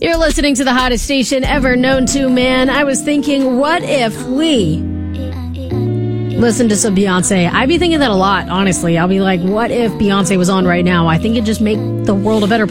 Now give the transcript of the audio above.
You're listening to the hottest station ever known to man. I was thinking, what if we listen to some Beyonce? I'd be thinking that a lot, honestly. I'll be like, what if Beyonce was on right now? I think it'd just make the world a better place.